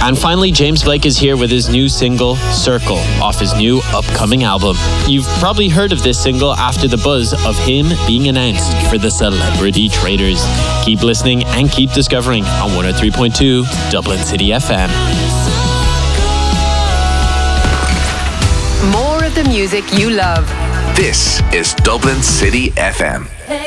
And finally, James Blake is here with his new single, Circle, off his new upcoming album. You've probably heard of this single after the buzz of him being announced for the Celebrity Traders. Keep listening and keep discovering on 103.2 Dublin City FM. More of the music you love. This is Dublin City FM.